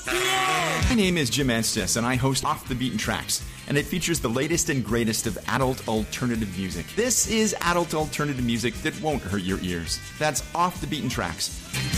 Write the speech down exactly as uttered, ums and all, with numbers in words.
My name is Jim Estes, and I host Off the Beaten Tracks, and it features the latest and greatest of adult alternative music. This is adult alternative music that won't hurt your ears. That's Off the Beaten Tracks.